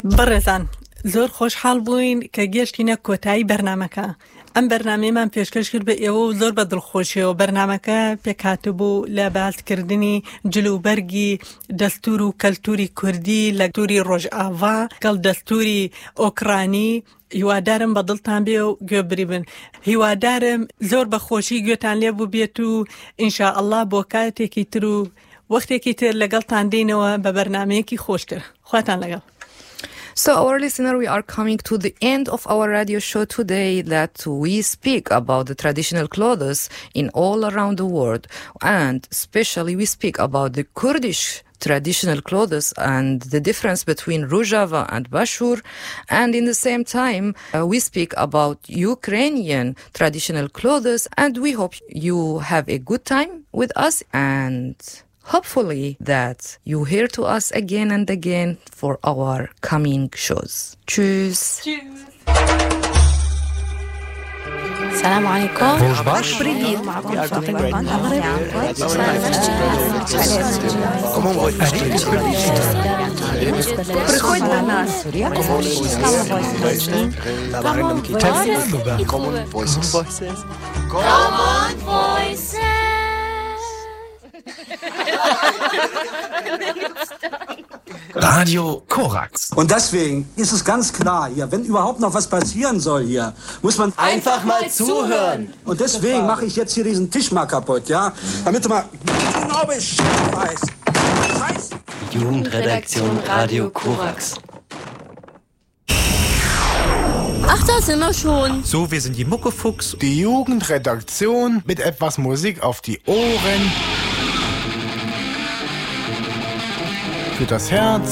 بەڕێزان زۆر خۆشحاڵ بووین کە گەشتینە کۆتایی بەرنامەکە. ئەم بەرنامەیەمان پێشکەش کرد بە ئێوە و زۆر بە دڵخۆشیەوە. بەرنامەکە پێکهاتبوو لە باسکردنی جلوبەرگی دەستور و کەلتوری کوردی لە توری ڕۆژئاوا گەڵ دەستوری ئۆکرانی. هیوادارم بە دڵتان بێ و گوێبری بن. هیوادارم زۆر بە خۆشی گوێتان لێ بوو بێت و ئینشاءالله بۆ کاتێکی تر و وەختێکی تر لەگەڵتان دێنەوە بە بەرنامەیەکی خۆشتر. خواتان لەگەڵ. So, our listener, we are coming to the end of our radio show today that we speak about the traditional clothes in all around the world. And especially we speak about the Kurdish traditional clothes and the difference between Rojava and Bashur. And in the same time, we speak about Ukrainian traditional clothes. And we hope you have a good time with us and hopefully that you hear to us again and again for our coming shows. Tschüss. السلام عليكم. Привет. Приходь до нас. Common Voices. Radio Korax. Und deswegen ist es ganz klar hier, wenn überhaupt noch was passieren soll hier, muss man Einfach mal zuhören. Und deswegen mache ich jetzt hier diesen Tisch mal kaputt, ja? Damit du mal genau Bescheid weißt. Jugendredaktion Radio Korax. Ach, da sind wir schon. So, wir sind die Muckefuchs. Die Jugendredaktion mit etwas Musik auf die Ohren. Für das Herz.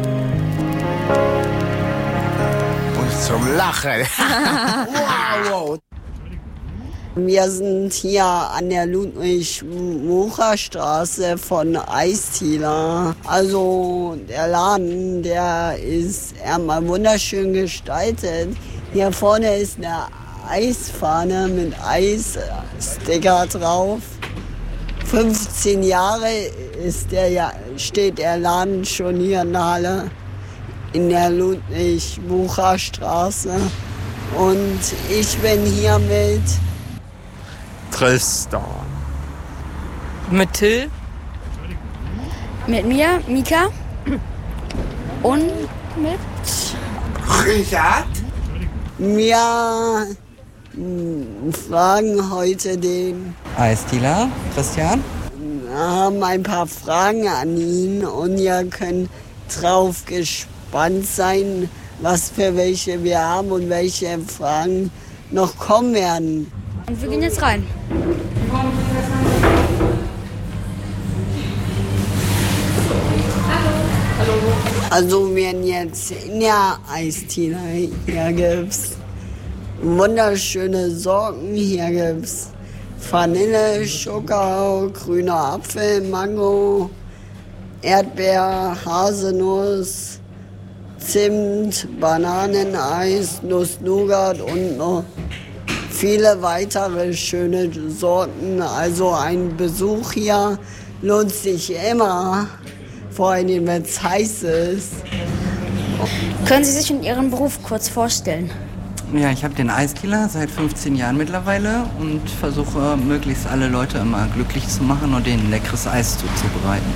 Und zum Lachen. Wow. Wir sind hier an der Ludwig-Mucha-Straße von Eisthiler. Also der Laden, der ist einmal wunderschön gestaltet. Hier vorne ist eine Eisfahne mit Eissticker drauf. 15 Jahre steht der Laden schon hier in der Halle in der Ludwig-Mucha-Straße. Und ich bin hier mit Tristan. Mit Till. Mit mir, Mika. Und mit Richard. Wir fragen heute den Eisthiler, Christian. haben ein paar Fragen an ihn und ihr könnt drauf gespannt sein, was für welche wir haben und welche Fragen noch kommen werden. Und wir gehen jetzt rein. Also wir sind jetzt in der Eisthiler. Hier gibt's wunderschöne Sorten. Hier gibt's Vanille, Schokau, grüner Apfel, Mango, Erdbeer, Haselnuss, Zimt, Bananeneis, Nuss-Nougat und noch viele weitere schöne Sorten. Also ein Besuch hier lohnt sich immer, vor allem wenn es heiß ist. Können Sie sich und Ihren Beruf kurz vorstellen? Ja, ich habe den Eisthiler seit 15 Jahren mittlerweile und versuche möglichst alle Leute immer glücklich zu machen und denen leckeres Eis zuzubereiten.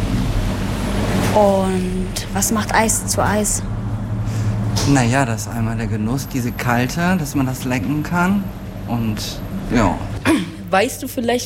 Und was macht Eis zu Eis? Naja, das ist einmal der Genuss, diese Kalte, dass man das lecken kann und ja. Weißt du vielleicht,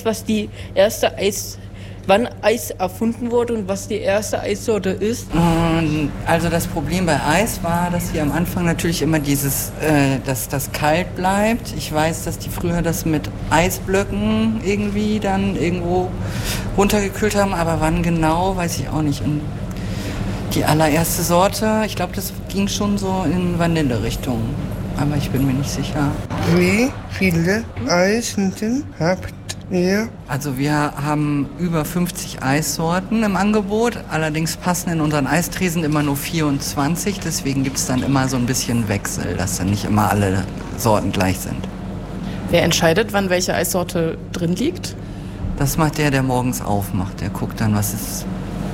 wann Eis erfunden wurde und was die erste Eissorte ist? Also das Problem bei Eis war, dass wir am Anfang natürlich immer dass das kalt bleibt. Ich weiß, dass die früher das mit Eisblöcken irgendwie dann irgendwo runtergekühlt haben, aber wann genau, weiß ich auch nicht. Und die allererste Sorte, ich glaube, das ging schon so in Vanille-Richtung, aber ich bin mir nicht sicher. Wie viele Eissorten habt ihr? Also wir haben über 50 Eissorten im Angebot, allerdings passen in unseren Eistresen immer nur 24, deswegen gibt es dann immer so ein bisschen Wechsel, dass dann nicht immer alle Sorten gleich sind. Wer entscheidet, wann welche Eissorte drin liegt? Das macht der morgens aufmacht, der guckt dann, was ist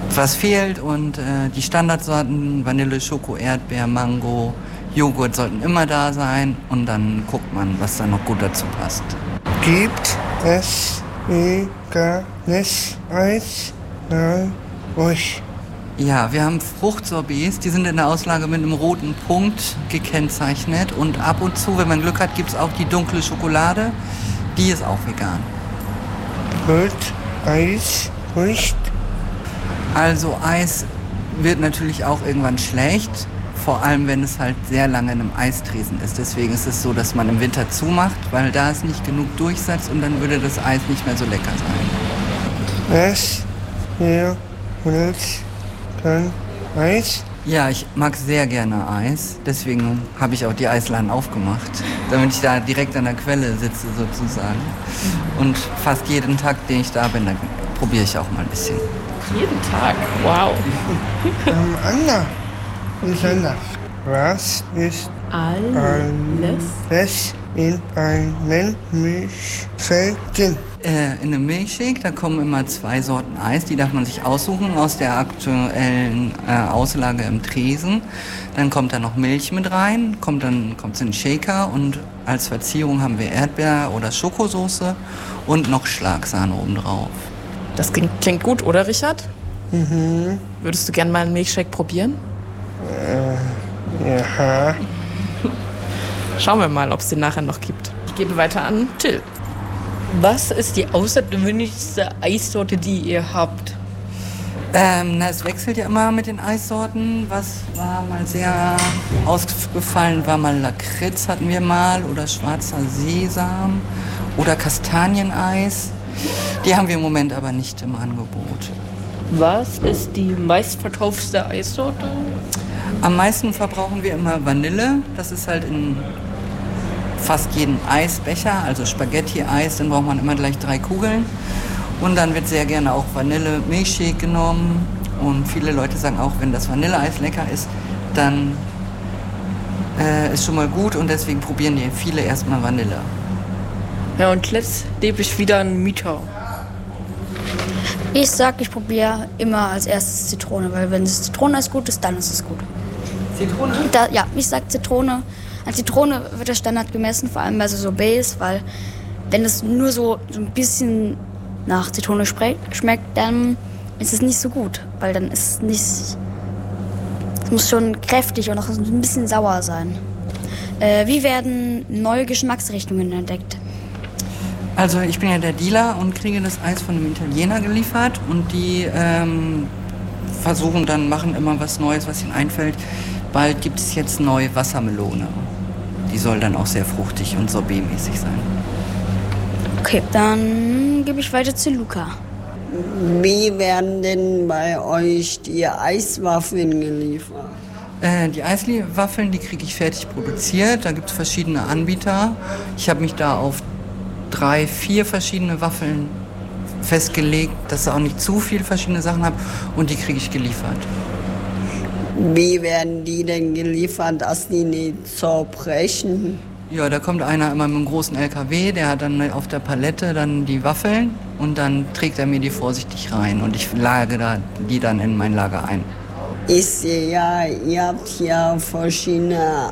was fehlt. Und die Standardsorten Vanille, Schoko, Erdbeer, Mango, Joghurt sollten immer da sein. Und dann guckt man, was da noch gut dazu passt. Gibt es veganes Eis bei euch? Ja, wir haben Fruchtsorbets, die sind in der Auslage mit einem roten Punkt gekennzeichnet. Und ab und zu, wenn man Glück hat, gibt es auch die dunkle Schokolade. Die ist auch vegan. Wird Eis nicht? Also Eis wird natürlich auch irgendwann schlecht. Vor allem, wenn es halt sehr lange in einem Eistresen ist. Deswegen ist es so, dass man im Winter zumacht, weil da es nicht genug durchsetzt und dann würde das Eis nicht mehr so lecker sein. Was? Ihr wollt dann Eis? Ja, ich mag sehr gerne Eis. Deswegen habe ich auch die Eisladen aufgemacht, damit ich da direkt an der Quelle sitze sozusagen. Und fast jeden Tag, den ich da bin, dann probiere ich auch mal ein bisschen. Jeden Tag? Wow. Anna, ist anders. Was ist alles in einem Milchshake drin? In einem Milchshake, da kommen immer 2 Sorten Eis, die darf man sich aussuchen aus der aktuellen Auslage im Tresen. Dann kommt da noch Milch mit rein, kommt es in den Shaker und als Verzierung haben wir Erdbeer- oder Schokosoße und noch Schlagsahne obendrauf. Das klingt gut, oder Richard? Mhm. Würdest du gerne mal einen Milchshake probieren? Ja. Schauen wir mal, ob es den nachher noch gibt. Ich gebe weiter an Till. Was ist die außergewöhnlichste Eissorte, die ihr habt? Es wechselt ja immer mit den Eissorten. Was war mal sehr ausgefallen, war mal Lakritz hatten wir mal oder schwarzer Sesam oder Kastanieneis. Die haben wir im Moment aber nicht im Angebot. Was ist die meistverkaufte Eissorte? Am meisten verbrauchen wir immer Vanille. Das ist halt in fast jedem Eisbecher, also Spaghetti-Eis, dann braucht man immer gleich 3 Kugeln. Und dann wird sehr gerne auch Vanille-Milchshake genommen. Und viele Leute sagen auch, wenn das Vanilleeis lecker ist, dann ist schon mal gut. Und deswegen probieren die viele erstmal Vanille. Ja, und jetzt lebe ich wieder einen Mieter. Ich probiere immer als erstes Zitrone, weil wenn das Zitroneneis gut ist, dann ist es gut. Zitrone? Ja, ich sage Zitrone. An Zitrone wird der Standard gemessen, vor allem bei so Sorbets, weil wenn es nur so ein bisschen nach Zitrone schmeckt, dann ist es nicht so gut, weil dann ist es nicht... Es muss schon kräftig und auch ein bisschen sauer sein. Wie werden neue Geschmacksrichtungen entdeckt? Also ich bin ja der Dealer und kriege das Eis von einem Italiener geliefert und die machen immer was Neues, was ihnen einfällt. Bald gibt es jetzt neue Wassermelone. Die soll dann auch sehr fruchtig und sorbetmäßig sein. Okay, dann gebe ich weiter zu Luca. Wie werden denn bei euch die Eiswaffeln geliefert? Die Eiswaffeln, die kriege ich fertig produziert. Da gibt es verschiedene Anbieter. Ich habe mich da auf 3, 4 verschiedene Waffeln festgelegt, dass ich auch nicht zu viele verschiedene Sachen habe. Und die kriege ich geliefert. Wie werden die denn geliefert, dass die nicht zerbrechen? Ja, da kommt einer immer mit einem großen LKW, der hat dann auf der Palette dann die Waffeln und dann trägt er mir die vorsichtig rein und ich lagere die dann in mein Lager ein. Ich sehe ja, ihr habt hier verschiedene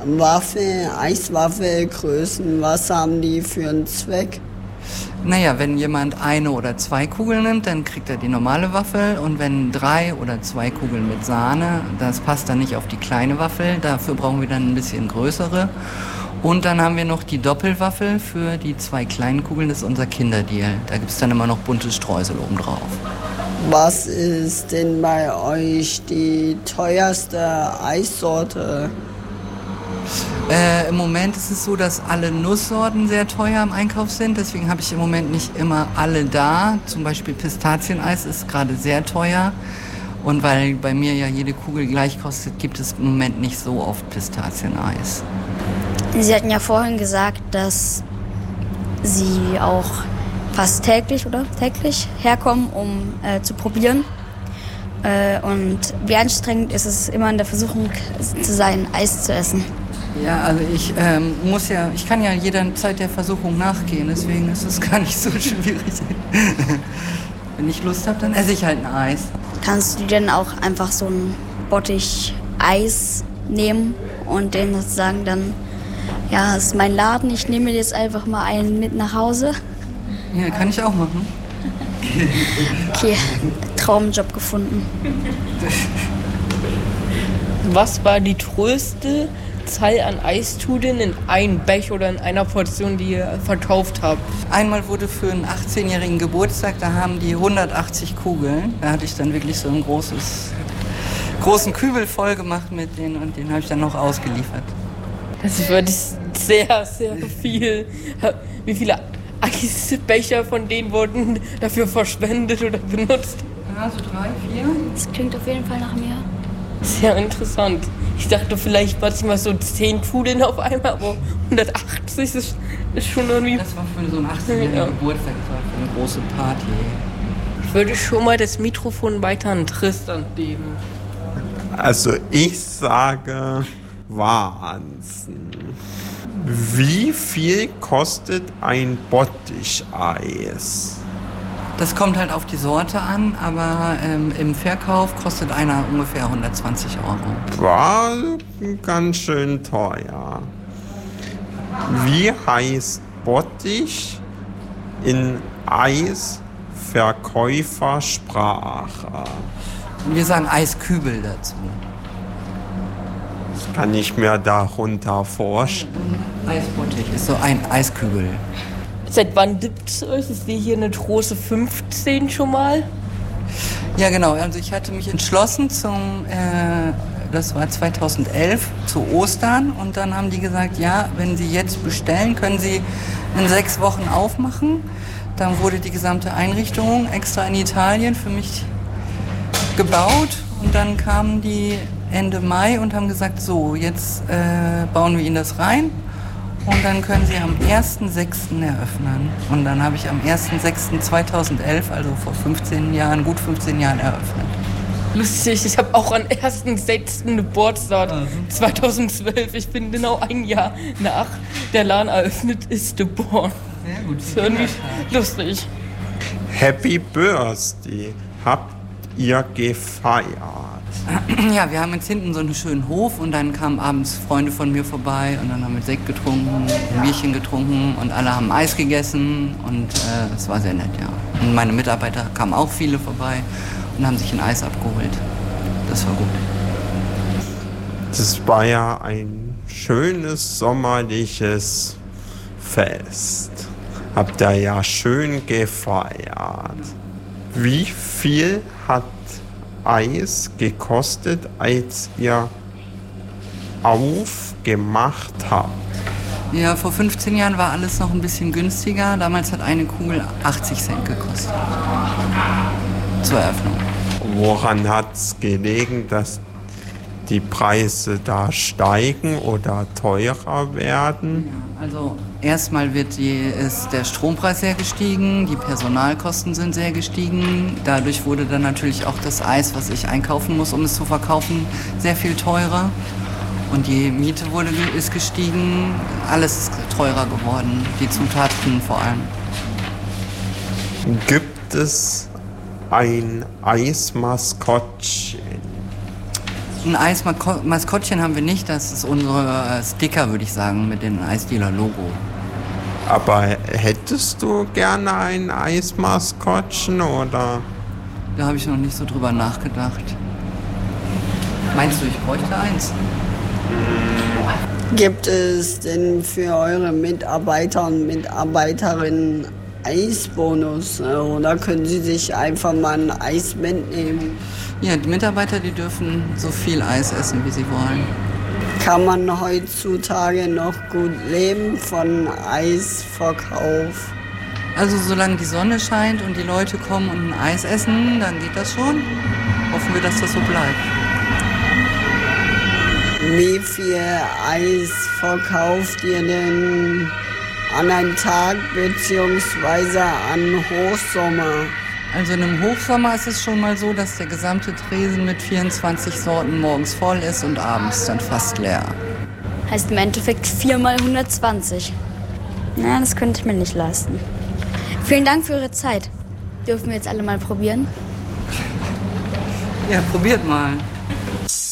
Eiswaffelgrößen. Was haben die für einen Zweck? Naja, wenn jemand 1 oder 2 Kugeln nimmt, dann kriegt er die normale Waffel. Und wenn 3 oder 2 Kugeln mit Sahne, das passt dann nicht auf die kleine Waffel. Dafür brauchen wir dann ein bisschen größere. Und dann haben wir noch die Doppelwaffel für die 2 kleinen Kugeln. Das ist unser Kinderdeal. Da gibt es dann immer noch bunte Streusel obendrauf. Was ist denn bei euch die teuerste Eissorte? Im Moment ist es so, dass alle Nusssorten sehr teuer im Einkauf sind. Deswegen habe ich im Moment nicht immer alle da. Zum Beispiel Pistazieneis ist gerade sehr teuer. Und weil bei mir ja jede Kugel gleich kostet, gibt es im Moment nicht so oft Pistazieneis. Sie hatten ja vorhin gesagt, dass Sie auch fast täglich herkommen, um zu probieren. Und wie anstrengend ist es immer in der Versuchung zu sein, Eis zu essen? Ja, also ich kann ja jederzeit der Versuchung nachgehen, deswegen ist es gar nicht so schwierig. Wenn ich Lust habe, dann esse ich halt ein Eis. Kannst du denn auch einfach so ein Bottich Eis nehmen und denen sagen dann, ja, das ist mein Laden, ich nehme mir jetzt einfach mal einen mit nach Hause? Ja, kann ich auch machen. Okay, Traumjob gefunden. Was war die größte Zahl an Eistudeln in einem Bech oder in einer Portion, die ihr verkauft habt? Einmal wurde für einen 18-jährigen Geburtstag, da haben die 180 Kugeln. Da hatte ich dann wirklich so einen großen Kübel voll gemacht mit denen und den habe ich dann noch ausgeliefert. Das ist wirklich sehr, sehr viel. Wie viele Eisbecher von denen wurden dafür verschwendet oder benutzt? Ja, so 3, 4. Das klingt auf jeden Fall nach mir. Sehr interessant. Ich dachte vielleicht manchmal so 10 Kugeln auf einmal, aber 180 ist schon irgendwie... Das war für so einen 18-jährigen Geburtstag, das war für eine große Party. Ich würde schon mal das Mikrofon weiter an Tristan geben. Also ich sage Wahnsinn. Wie viel kostet ein Botticheis? Das kommt halt auf die Sorte an, aber im Verkauf kostet einer ungefähr 120 €. War ganz schön teuer. Wie heißt Bottich in Eisverkäufersprache? Wir sagen Eiskübel dazu. Das kann ich mir darunter vorstellen. Eisbottich ist so ein Eiskübel. Seit wann gibt es euch? Ich sehe hier eine große 15 schon mal. Ja, genau. Also ich hatte mich entschlossen das war 2011, zu Ostern. Und dann haben die gesagt, ja, wenn Sie jetzt bestellen, können Sie in 6 Wochen aufmachen. Dann wurde die gesamte Einrichtung extra in Italien für mich gebaut. Und dann kamen die Ende Mai und haben gesagt, so, jetzt bauen wir Ihnen das rein. Und dann können Sie am 1.6. eröffnen. Und dann habe ich am 1.6.2011, also vor gut 15 Jahren eröffnet. Lustig, ich habe auch am 1.6. Geburtstag, 2012. Ich bin genau ein Jahr nach der Laden eröffnet ist geboren. Sehr gut. Das ist irgendwie lustig. Happy Birthday. Habt ihr gefeiert? Ja, wir haben jetzt hinten so einen schönen Hof und dann kamen abends Freunde von mir vorbei und dann haben wir Sekt getrunken, ein Bierchen getrunken und alle haben Eis gegessen und es war sehr nett, ja. Und meine Mitarbeiter kamen auch viele vorbei und haben sich ein Eis abgeholt. Das war gut. Das war ja ein schönes sommerliches Fest. Habt ihr ja schön gefeiert. Wie viel hat Eis gekostet, als ihr aufgemacht habt? Ja, vor 15 Jahren war alles noch ein bisschen günstiger. Damals hat eine Kugel 80 Cent gekostet. Zur Eröffnung. Woran hat es gelegen, dass die Preise da steigen oder teurer werden? Ja, also erstmal ist der Strompreis sehr gestiegen, die Personalkosten sind sehr gestiegen. Dadurch wurde dann natürlich auch das Eis, was ich einkaufen muss, um es zu verkaufen, sehr viel teurer. Und die Miete ist gestiegen, alles ist teurer geworden, die Zutaten vor allem. Gibt es ein Eismaskottchen? Ein Eismaskottchen haben wir nicht, das ist unsere Sticker, würde ich sagen, mit dem Eisdealer-Logo. Aber hättest du gerne ein Eismaskottchen, oder? Da habe ich noch nicht so drüber nachgedacht. Meinst du, ich bräuchte eins? Gibt es denn für eure Mitarbeiter und Mitarbeiterinnen Eisbonus oder können sie sich einfach mal ein Eis mitnehmen? Ja, die Mitarbeiter, die dürfen so viel Eis essen, wie sie wollen. Kann man heutzutage noch gut leben von Eisverkauf? Also solange die Sonne scheint und die Leute kommen und ein Eis essen, dann geht das schon. Hoffen wir, dass das so bleibt. Wie viel Eis verkauft ihr denn an einem Tag bzw. an Hochsommer? Also in einem Hochsommer ist es schon mal so, dass der gesamte Tresen mit 24 Sorten morgens voll ist und abends dann fast leer. Heißt im Endeffekt 4 mal 120. Na, das könnte ich mir nicht leisten. Vielen Dank für Ihre Zeit. Dürfen wir jetzt alle mal probieren? Ja, probiert mal.